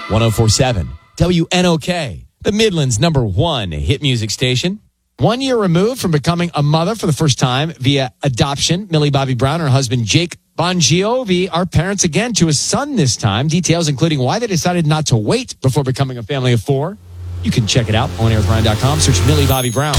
1047 WNOK, the Midland's #1 hit music station. 1 year removed from becoming a mother for the first time via adoption, Millie Bobby Brown and her husband Jake Bongiovi are parents again to a son this time. Details including why they decided not to wait before becoming a family of 4. You can check it out on airwithbrian.com. Search Millie Bobby Brown.